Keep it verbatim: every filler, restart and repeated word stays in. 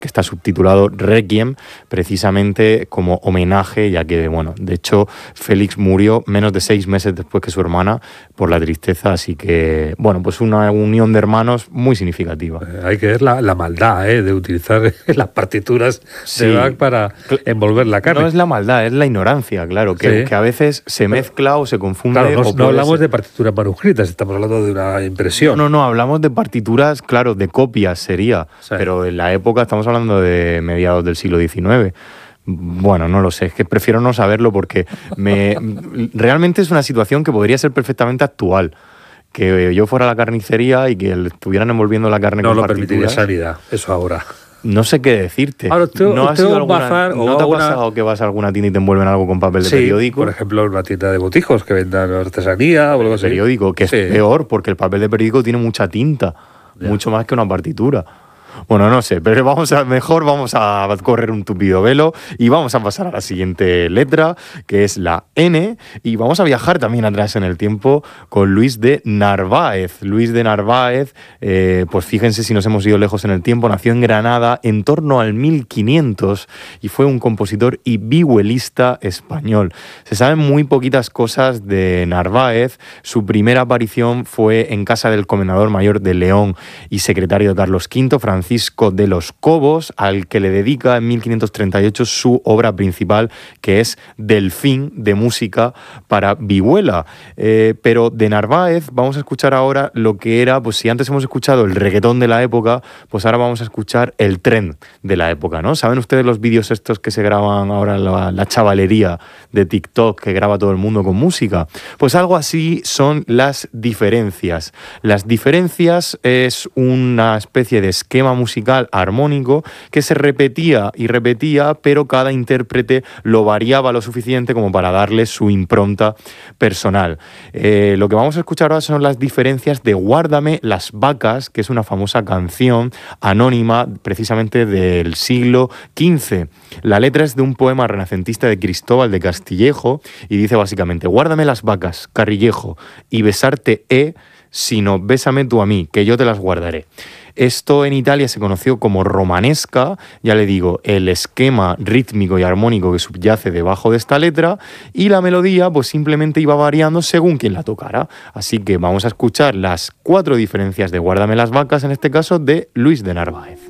que está subtitulado Requiem, precisamente como homenaje, ya que, bueno, de hecho, Félix murió menos de seis meses después que su hermana por la tristeza, así que, bueno, pues una unión de hermanos muy significativa. Eh, hay que ver la, la maldad ¿eh? de utilizar las partituras Sí. de Bach para envolver la carne. No es la maldad, es la ignorancia, claro, que, Sí. que a veces se mezcla o se confunde. Claro, no, o no puede hablamos ser- de partituras manuscritas, estamos hablando de una impresión. No, no, no, hablamos de partituras, claro, de copias sería, Sí. pero en la época estamos hablando de mediados del siglo diecinueve. Bueno, no lo sé, es que prefiero no saberlo porque me, realmente es una situación que podría ser perfectamente actual. Que yo fuera a la carnicería y que le estuvieran envolviendo la carne No con lo permitiría partituras. sanidad, eso ahora. No sé qué decirte. Ahora, usted- ¿No, has usted ido va a a un alguna- bazar o ¿no va te a ha una- pasado que vas a alguna tienda y te envuelven algo con papel de Sí, periódico? por ejemplo, una tienda de botijos que vendan artesanía o algo así. Periódico, que es Sí. peor porque el papel de periódico tiene mucha tinta, Ya. mucho más que una partitura. Bueno, no sé, pero vamos a, mejor vamos a correr un tupido velo y vamos a pasar a la siguiente letra, que es la N, y vamos a viajar también atrás en el tiempo con Luis de Narváez. Luis de Narváez, eh, pues fíjense si nos hemos ido lejos en el tiempo, nació en Granada en torno al mil quinientos y fue un compositor y vihuelista español. Se saben muy poquitas cosas de Narváez. Su primera aparición fue en casa del comendador mayor de León y secretario de Carlos quinto, Francisco de los Cobos, al que le dedica en mil quinientos treinta y ocho su obra principal, que es Delfín, de música para vihuela. Eh, pero de Narváez vamos a escuchar ahora lo que era, pues si antes hemos escuchado el reggaetón de la época, pues ahora vamos a escuchar el tren de la época, ¿no? ¿Saben ustedes los vídeos estos que se graban ahora, la, la chavalería de TikTok que graba todo el mundo con música? Pues algo así son las diferencias. Las diferencias es una especie de esquema musical armónico que se repetía y repetía, pero cada intérprete lo variaba lo suficiente como para darle su impronta personal. Eh, lo que vamos a escuchar ahora son las diferencias de Guárdame las vacas, que es una famosa canción anónima precisamente del siglo quince. La letra es de un poema renacentista de Cristóbal de Castillejo y dice básicamente: guárdame las vacas, Carrillejo, y besarte he, sino bésame tú a mí, que yo te las guardaré. Esto en Italia se conoció como romanesca, ya le digo, el esquema rítmico y armónico que subyace debajo de esta letra, y la melodía pues simplemente iba variando según quien la tocara. Así que vamos a escuchar las cuatro diferencias de Guárdame las vacas, en este caso de Luis de Narváez.